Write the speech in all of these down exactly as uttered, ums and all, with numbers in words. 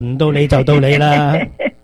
唔到你就到你啦。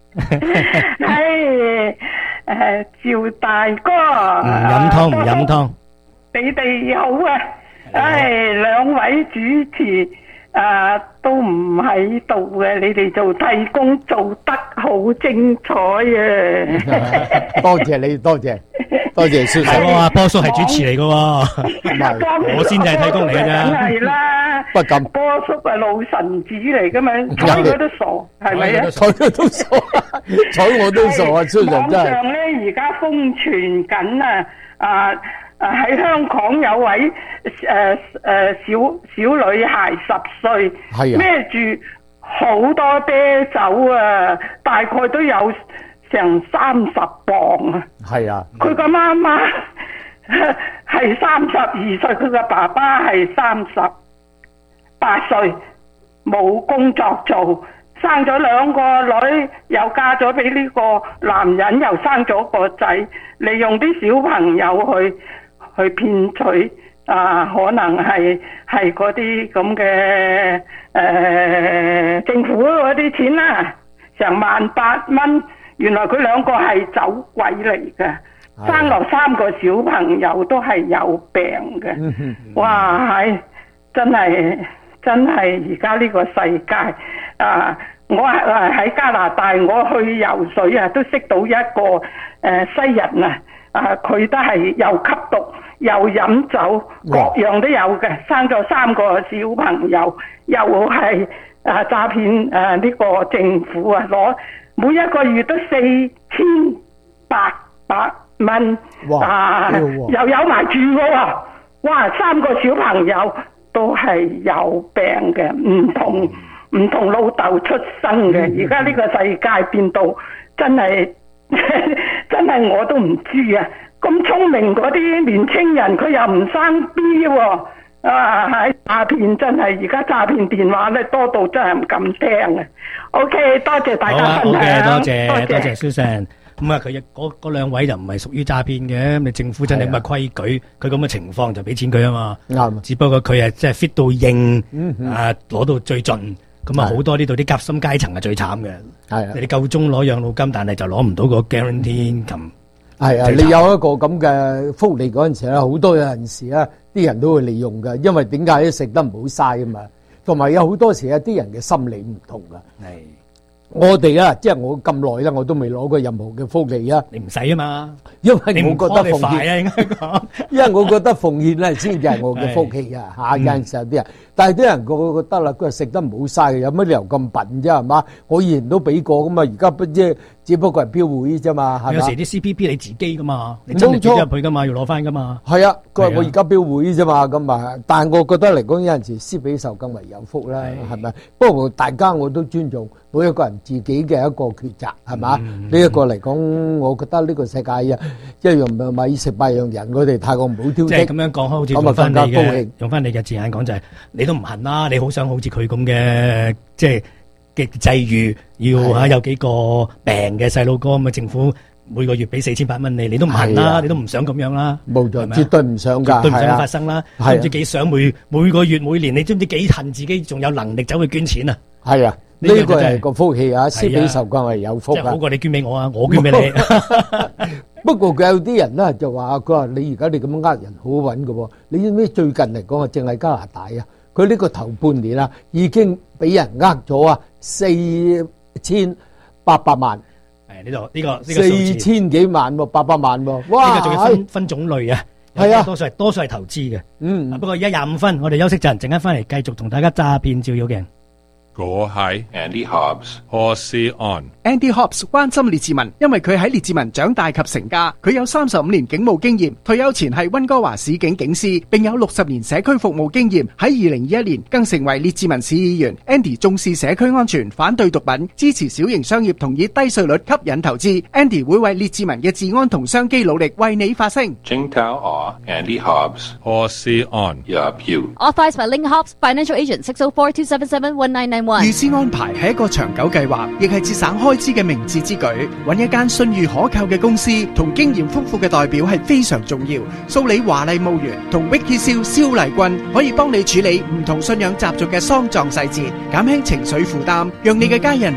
唉，誒，趙大哥， 唔飲湯唔飲湯， 你哋好啊！唉，兩位主持啊都唔喺度嘅，你哋做替工做得好精彩啊！ 多謝你，多謝多謝蕭係喎，阿波叔係主持嚟嘅喎， 唔係我先至係替工嚟嘅啫。 梗係啦， 不敢。 波叔係老臣子嚟噶嘛，睬佢都傻，係咪啊？ 睬佢都傻，睬我都傻啊！蕭 Sir 網真係。 上咧而家瘋傳緊啊！啊啊喺香港有位誒誒小小女孩十歲， 係啊， 孭住好多啤酒啊，大概都有成三十磅啊！ 係啊， 佢個媽媽係三十二歲，佢個爸爸係三十八歲，冇工作做，生咗兩個女，又嫁咗俾呢個男人，又生咗個仔，利用啲小朋友去去騙取啊，可能係係嗰啲咁嘅誒政府嗰啲錢啦，成萬八蚊。原來佢兩個係走鬼嚟嘅，生落三個小朋友都係有病嘅。哇，係真係真係而家呢個世界啊！我係喺加拿大，我去游水啊，都識到一個誒、呃、西人啊，啊佢都係又吸毒又飲酒，各樣都有嘅，生咗三個小朋友，又係啊詐騙誒呢個政府啊攞。每一個月都四千八百蚊，啊，又有埋住嘅喎，哇！三個小朋友都係有病嘅，唔同唔同老豆出生嘅。而家呢個世界變到真係真係我都唔知啊！咁聰明嗰啲年青人，佢又唔生 B 喎。啊！喺詐騙真係而家詐騙電話咧多到真係唔敢聽啊！OK， 多謝大家分享。好嘅， 多謝多謝 Susan。咁啊，佢嗰嗰兩位就唔係屬於詐騙嘅，你政府真係咁嘅規矩，佢咁嘅情況就俾錢佢啊嘛。啱。只不過佢係即係 fit 到應，啊攞到最盡，咁啊好多呢度啲夾心階層係最慘嘅。係。你夠鐘攞養老金，但係就攞唔到個 guarantee income。 係啊，你有一個咁嘅福利嗰陣時咧，好多陣時咧，啲人都會利用㗎，因為點解咧？食得唔好嘥啊嘛，同埋有好多時啊，啲人嘅心理唔同㗎。係，我哋啊，即係我咁耐啦，我都未攞過任何嘅福利啊。 你唔使啊嘛， 因為我覺得奉獻啊，應該講， 因為我覺得奉獻咧先至係我嘅福氣啊。嚇，有陣時候啲人，但係啲人個個覺得啦，佢話食得唔好嘥，有乜理由咁笨啫？係嘛？我以前都俾過咁嘛，而家不知。只不過係標會啫嘛，係嘛？ 有時啲 C P P 你自己噶嘛，你真係轉入去噶嘛，要攞翻噶嘛。係啊，佢話我而家標會啫嘛，咁啊，但係我覺得嚟講有陣時施比受更為有福啦，係咪？不過大家我都尊重每一個人自己嘅一個抉擇，係嘛？呢一個嚟講，我覺得呢個世界啊，一樣米食百樣人，我哋太過唔好挑剔。 即係咁樣講，好似用翻你嘅用翻你嘅字眼講就係，你都唔恨啦，你好想好似佢咁嘅，即係。嘅際遇要嚇有幾個病嘅細路哥咁啊，政府每個月俾四千八蚊你，你都唔恨啦，你都唔想咁樣啦， 冇錯，絕對唔想㗎， 絕對唔想發生啦，都唔知幾想每每個月每年，你知唔知幾恨自己仲有能力走去捐錢啊？ 係啊，呢個係個福氣啊，施比受更為有福啊， 即係好過你捐俾我啊，我捐俾你。 不過佢有啲人咧就話，佢話你而家你咁樣呃人好揾嘅喎，你知唔知最近嚟講啊，淨係加拿大啊？佢呢個頭半年啊，已經俾人呃咗啊四千八百萬。誒呢度呢個呢個四千幾萬喎，八百萬喎。哇！ 呢個仲要分分種類啊。係啊，多數係多數係投資嘅。嗯。不過而家廿五分，我哋休息陣，陣間翻嚟繼續同大家詐騙照妖鏡。 我係 Andy Hobbs，我是 on。Andy Hobbs 關心列治文，因為佢喺列治文長大及成家，佢有三十五年警務經驗，退休前係溫哥華市警警司，並有六十年社區服務經驗。喺二零二一年更成為列治文市議員。Andy 重視社區安全，反對毒品，支持小型商業同以低稅率吸引投資。Andy 會為列治文嘅治安同商機努力，為你發聲。 Jingtao or Andy Hobbs，我是 on。Yup you。 Authorized by Ling Hobbs, Financial Agent six oh four two seven seven one nine nine 們。 預先安排係一個長久計劃，亦係節省開支嘅明智之舉。揾一間信譽可靠嘅公司同經驗豐富嘅代表係非常重要。蘇里華麗墓園同 Vicky 蕭蕭麗君可以幫你處理唔同信仰習俗嘅喪葬細節，減輕情緒負擔，讓你嘅家人